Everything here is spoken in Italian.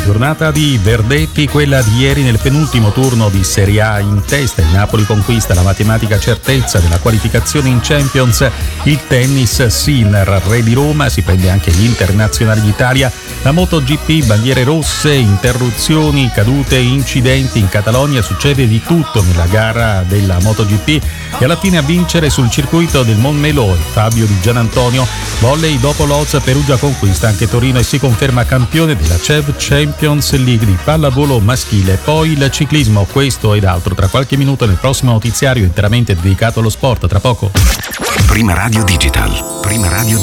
Giornata di verdetti, quella di ieri nel penultimo turno di Serie A. In testa il Napoli conquista la matematica certezza della qualificazione in Champions. Il tennis, Sinner, re di Roma, si prende anche gli internazionali d'Italia. La MotoGP, bandiere rosse, interruzioni, cadute, incidenti in Catalogna, succede di tutto nella gara della MotoGP e alla fine a vincere sul circuito del Montmelò Fabio Di Gianantonio. Volley, dopo Lodz, Perugia conquista anche Torino e si conferma campione della CEV Champions League di pallavolo maschile. Poi il ciclismo, questo ed altro tra qualche minuto nel prossimo notiziario interamente dedicato allo sport. Tra poco. Prima Radio Digital.